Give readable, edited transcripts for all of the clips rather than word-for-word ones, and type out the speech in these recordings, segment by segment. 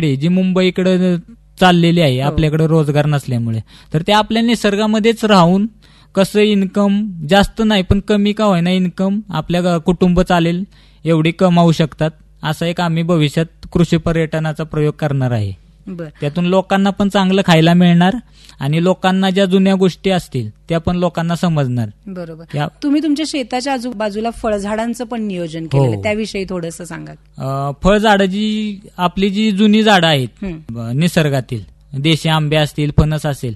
जी मुंबईकडे चाललेली आहे आपल्याकडे रोजगार नसल्यामुळे, तर ते आपल्या निसर्गामध्येच राहून कसं इन्कम जास्त नाही पण कमी का होईना इन्कम आपल्या कुटुंब चालेल एवढी कमावू शकतात. असा एक आम्ही भविष्यात कृषी पर्यटनाचा प्रयोग करणार आहे. त्यातून लोकांना पण चांगलं खायला मिळणार आणि लोकांना ज्या जुन्या गोष्टी असतील त्या पण लोकांना समजणार. बरोबर. तुम्ही तुमच्या शेताच्या आजूबाजूला फळझाडांचं पण नियोजन केलं, त्याविषयी थोडंसं सांगा. फळझाडं जी आपली जी जुनी झाडं आहेत निसर्गातील, देशी आंबे असतील, फणस असेल,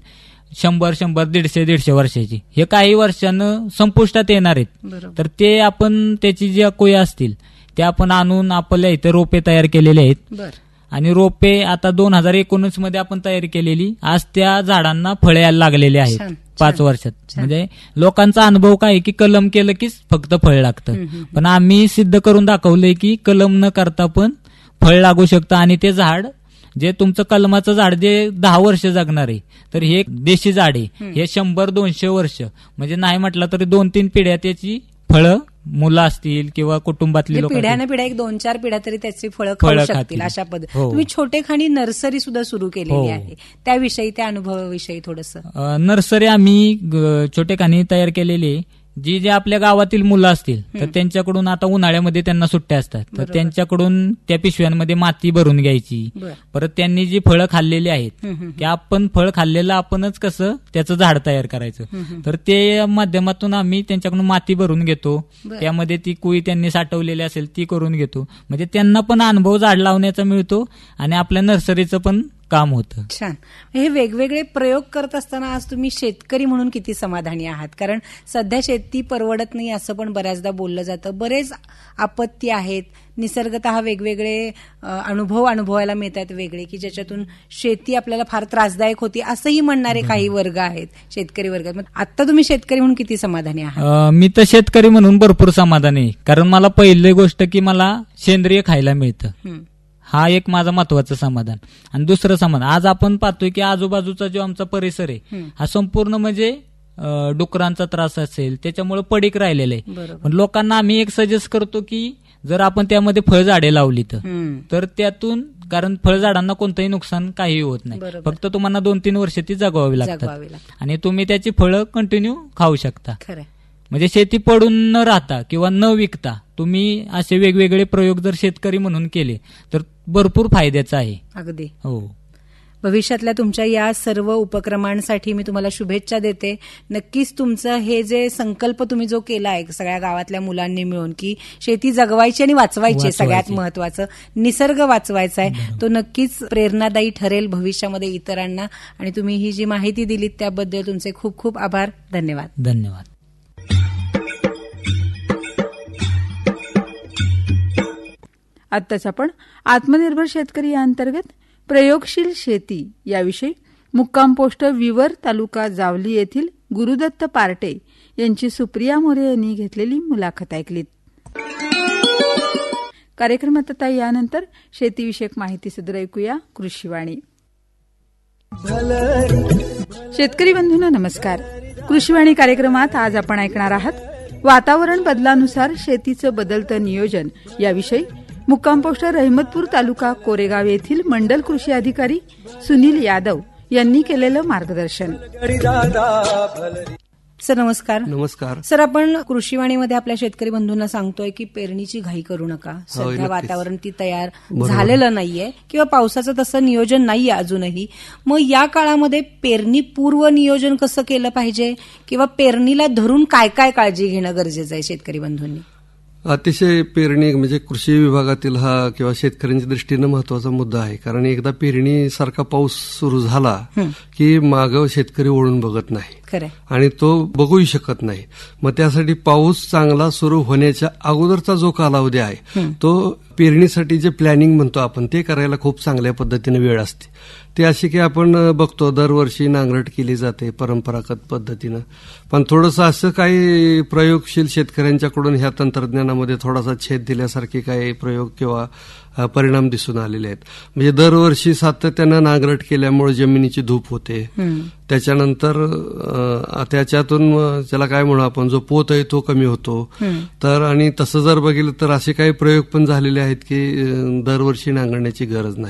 100-150-150 वर्षाची, हे काही वर्षानं संपुष्टात येणार आहेत. तर ते आपण त्याची ज्या कोया असतील त्या आपण आणून आपल्या इथे रोपे तयार केलेले आहेत आणि रोपे आता 2019 मध्ये आपण तयारी केलेली, आज त्या झाडांना फळे यायला लागलेले आहेत 5 वर्षात. म्हणजे लोकांचा अनुभव काय की कलम केलं की फक्त फळ लागतं, पण आम्ही सिद्ध करून दाखवलंय की कलम न करता पण फळ लागू शकतं. आणि ते झाड जे तुमचं कलमाचं झाड जे 10 वर्ष जगणार आहे, तर हे देशी झाड आहे, हे 100-200 वर्ष, म्हणजे नाही म्हटलं तरी 2-3 पिढ्या त्याची फळं, मुलं असतील किंवा कुटुंबातली लोक, पिढ्याने पिढ्या 1-2-4 पिढ्या तरी त्याची फळं खाऊ शकतील अशा पद्धती. तुम्ही छोटेखानी नर्सरी सुद्धा सुरू केलेली आहे, त्याविषयी, त्या अनुभवाविषयी थोडंसं. नर्सरी आम्ही छोटेखानी तयार केलेली आहे. जी आपल्या गावातील मुलं असतील तर त्यांच्याकडून आता उन्हाळ्यामध्ये त्यांना सुट्ट्या असतात, तर त्यांच्याकडून त्या पिशव्यांमध्ये माती भरून घ्यायची. परत त्यांनी जी फळं खाल्लेली आहेत त्या आपण फळ खाल्लेलं आपणच कसं त्याचं झाड तयार करायचं, तर ते माध्यमातून आम्ही त्यांच्याकडून माती भरून घेतो, त्यामध्ये ती कुई त्यांनी साठवलेली असेल ती करून घेतो. म्हणजे त्यांना पण अनुभव झाड लावण्याचा मिळतो आणि आपल्या नर्सरीचं पण काम होतं. छान. हे वेगवेगळे प्रयोग करत असताना आज तुम्ही शेतकरी म्हणून किती समाधानी आहात? कारण सध्या शेती परवडत नाही असं पण बऱ्याचदा बोललं जातं. बरेच आपत्ती आहेत, निसर्गतः वेगवेगळे अनुभव अनुभवायला मिळतात वेगळे, की ज्याच्यातून शेती आपल्याला फार त्रासदायक होती असंही म्हणणारे काही वर्ग आहेत शेतकरी वर्गात. आता तुम्ही शेतकरी म्हणून किती समाधानी आहात? मी तर शेतकरी म्हणून भरपूर समाधानी आहे, कारण मला पहिली गोष्ट की मला सेंद्रिय खायला मिळतं, हा एक माझा महत्वाचं समाधान. आणि दुसरं समाधान, आज आपण पाहतोय की आजूबाजूचा जो आमचा परिसर आहे हा संपूर्ण म्हणजे डुकरांचा त्रास असेल त्याच्यामुळे पडीक राहिलेलं आहे. पण लोकांना आम्ही एक सजेस्ट करतो की जर आपण त्यामध्ये फळझाडे लावली तर त्यातून, कारण फळझाडांना कोणतंही नुकसान काही होत नाही, फक्त तुम्हाला 2-3 वर्ष ती जगवावी लागतात आणि तुम्ही त्याची फळं कंटिन्यू खाऊ शकता. म्हणजे शेती पडून न राहता किंवा न विकता तुम्ही असे वेगवेगळे प्रयोग जर शेतकरी म्हणून केले तर भरपूर फायद्याचा आहे. अगदी. हो. भविष्यातल्या तुमच्या या सर्व उपक्रमांसाठी मी तुम्हाला शुभेच्छा देते. नक्कीच तुमचं हे जे संकल्प तुम्ही जो केला आहे सगळ्या गावातल्या मुलांनी मिळून की शेती जगवायची आणि वाचवायची, सगळ्यात महत्वाचं निसर्ग वाचवायचा आहे, तो नक्कीच प्रेरणादायी ठरेल भविष्यामध्ये इतरांना. आणि तुम्ही ही जी माहिती दिलीत त्याबद्दल तुमचे खूप खूप आभार. धन्यवाद. धन्यवाद. आत्ताच आपण आत्मनिर्भर शेतकरी या अंतर्गत प्रयोगशील शेती याविषयी मुक्काम पोस्ट विवर, तालुका जावली येथील गुरुदत्त पार्टे यांची सुप्रिया मोरे यांनी घेतलेली मुलाखत ऐकलीत. कार्यक्रमात आता यानंतर शेतीविषयक माहिती सदर ऐकूया. कृषीवाणी. शेतकरी बंधूंनो नमस्कार. कृषीवाणी कार्यक्रमात आज आपण ऐकणार आहात वातावरण बदलानुसार शेतीचं बदलतं नियोजन याविषयी मुक्काम पोस्ट रहमतपूर, तालुका कोरेगाव येथील मंडल कृषी अधिकारी सुनील यादव यांनी केलेलं मार्गदर्शन. सर नमस्कार. नमस्कार सर, आपण कृषीवाणीमध्ये आपल्या शेतकरी बंधूंना सांगतोय की पेरणीची घाई करू नका. सध्या वातावरण ती तयार झालेलं नाहीये किंवा पावसाचं तसं नियोजन नाहीये अजूनही. मग या काळामध्ये पेरणी पूर्व नियोजन कसं केलं पाहिजे किंवा पेरणीला धरून काय काय काळजी घेणं गरजेचं आहे शेतकरी बंधूंनी? अतिशय पेरणी म्हणजे कृषी विभागातील हा किंवा शेतकऱ्यांच्या दृष्टीनं महत्वाचा मुद्दा आहे. कारण एकदा पेरणीसारखा पाऊस सुरू झाला की मागं शेतकरी वळून बघत नाही आणि तो बघूही शकत नाही. मग त्यासाठी पाऊस चांगला सुरू होण्याच्या अगोदरचा जो कालावधी आहे तो पेरणीसाठी जे प्लॅनिंग म्हणतो आपण ते करायला खूप चांगल्या पद्धतीने वेळ असते. ते अशी की आपण बघतो दरवर्षी नांगरट केली जाते परंपरागत पद्धतीनं, पण थोडंसं असं काही प्रयोगशील शेतकऱ्यांच्याकडून ह्या तंत्रज्ञानामध्ये थोडासा छेद दिल्यासारखे काही प्रयोग किंवा परिणाम दिसून आलेले आहेत. म्हणजे दरवर्षी सातत्यानं नांगरट केल्यामुळे जमिनीची धूप होते, त्याच्यानंतर त्याच्यातून त्याला काय म्हणू आपण जो पोत आहे तो कमी होतो. तर आणि तसं जर बघितलं तर असे काही प्रयोग पण झालेले आहेत की दरवर्षी नांगरण्याची गरज नाही.